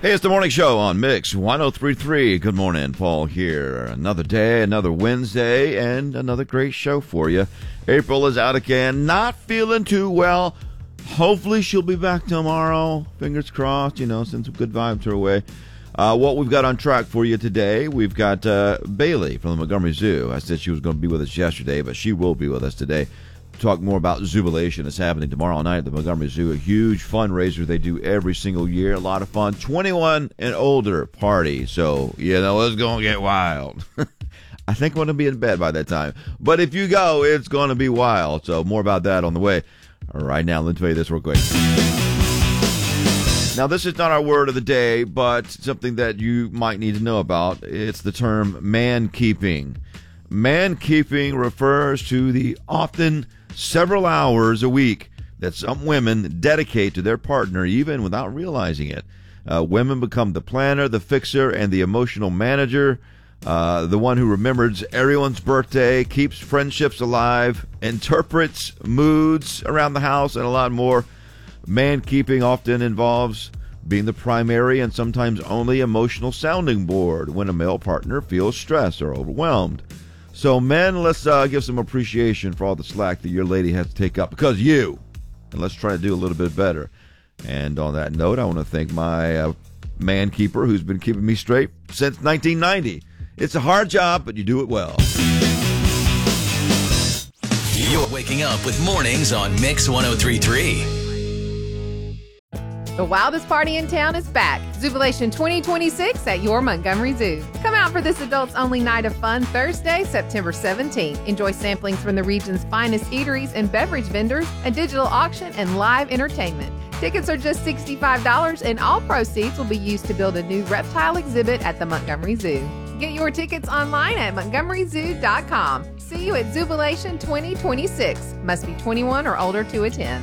Hey, it's the morning show on Mix 1033. Good morning, Paul here. Another day, another Wednesday, and another great show for you. April is out again, not feeling too well. Hopefully she'll be back tomorrow. Fingers crossed, send some good vibes her way. What we've got on track for you today, we've got Bailey from the Montgomery Zoo. I said she was going to be with us yesterday, but she will be with us today. Talk more about Zoobilation. It's happening tomorrow night at the Montgomery Zoo, a huge fundraiser they do every single year. A lot of fun. 21 and older party. So, it's going to get wild. I think I'm going to be in bed by that time. But if you go, it's going to be wild. So more about that on the way. All right, now let me tell you this real quick. Now, this is not our word of the day, but something that you might need to know about. It's the term man-keeping. Man-keeping refers to the often several hours a week that some women dedicate to their partner even without realizing it. Women become the planner, the fixer, and the emotional manager, the one who remembers everyone's birthday, keeps friendships alive, interprets moods around the house, and a lot more. Man-keeping often involves being the primary and sometimes only emotional sounding board when a male partner feels stressed or overwhelmed. So, men, let's give some appreciation for all the slack that your lady has to take up because you. And let's try to do a little bit better. And on that note, I want to thank my man keeper who's been keeping me straight since 1990. It's a hard job, but you do it well. You're waking up with mornings on Mix 1033. The wildest party in town is back. Zoobilation 2026 at your Montgomery Zoo. Come out for this adults-only night of fun Thursday, September 17th. Enjoy samplings from the region's finest eateries and beverage vendors, a digital auction, and live entertainment. Tickets are just $65, and all proceeds will be used to build a new reptile exhibit at the Montgomery Zoo. Get your tickets online at montgomeryzoo.com. See you at Zoobilation 2026. Must be 21 or older to attend.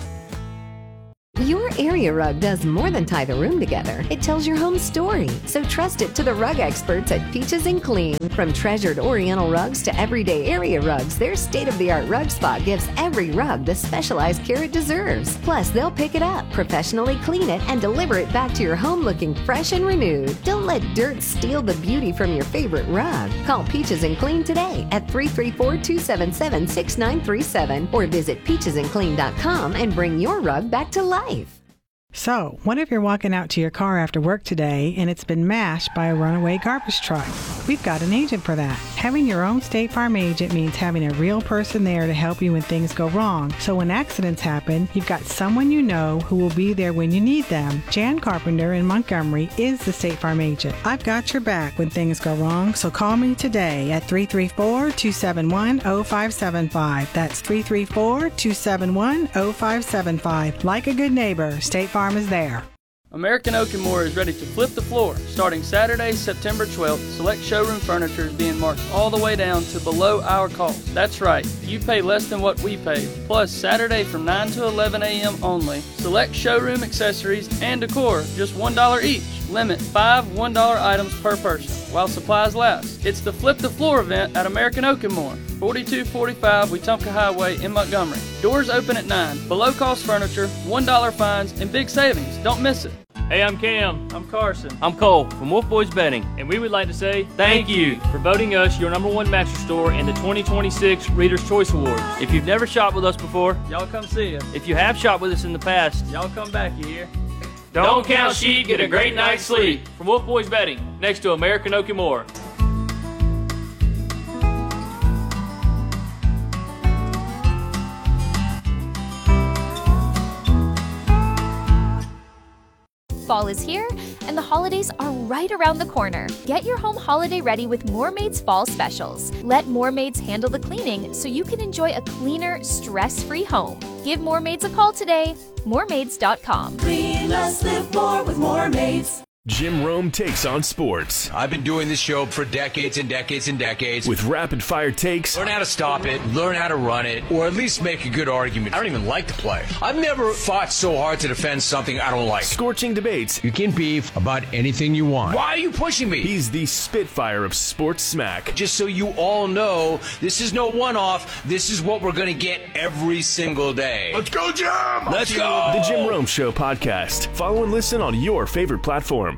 Your area rug does more than tie the room together. It tells your home story. So trust it to the rug experts at Peaches and Clean. From treasured Oriental rugs to everyday area rugs, their state-of-the-art rug spot gives every rug the specialized care it deserves. Plus, they'll pick it up, professionally clean it, and deliver it back to your home looking fresh and renewed. Don't let dirt steal the beauty from your favorite rug. Call Peaches and Clean today at 334-277-6937 or visit peachesandclean.com and bring your rug back to life. So, what if you're walking out to your car after work today and it's been mashed by a runaway garbage truck? We've got an agent for that. Having your own State Farm agent means having a real person there to help you when things go wrong. So when accidents happen, you've got someone you know who will be there when you need them. Jan Carpenter in Montgomery is the State Farm agent. I've got your back when things go wrong, so call me today at 334-271-0575. That's 334-271-0575. Like a good neighbor, State Farm is there. American Oak & More is ready to flip the floor. Starting Saturday, September 12th, select showroom furniture is being marked all the way down to below our cost. That's right, you pay less than what we pay. Plus, Saturday from 9 to 11 a.m. only, select showroom accessories and decor, just $1 each. Limit 5 $1 items per person while supplies last. It's the Flip the Floor event at American Oak & More, 4245 Wetumpka Highway in Montgomery. Doors open at 9. Below cost furniture, $1 fines, and big savings. Don't miss it. Hey, I'm Cam. I'm Carson. I'm Cole from Wolf Boys Betting, and we would like to say thank you for voting us your #1 mattress store in the 2026 Reader's Choice Awards. If you've never shopped with us before, Y'all come see us. if you have shopped with us in the past, Y'all come back, you hear? don't count sheep, get a great night's sleep. From Wolf Boys Betting, next to American Oak & More. Fall is here, and the holidays are right around the corner. Get your home holiday ready with Moormaid's Fall Specials. Let Moormaids handle the cleaning so you can enjoy a cleaner, stress-free home. Give Moormaids a call today. Moormaids.com. Clean less, live more with Moormaids. Jim Rome takes on sports. I've been doing this show for decades and decades and decades. With rapid-fire takes. Learn how to stop it, learn how to run it, or at least make a good argument. I don't even like to play. I've never fought so hard to defend something I don't like. Scorching debates. You can beef about anything you want. Why are you pushing me? He's the Spitfire of sports smack. Just so you all know, this is no one-off. This is what we're going to get every single day. Let's go, Jim! Let's go! The Jim Rome Show podcast. Follow and listen on your favorite platform.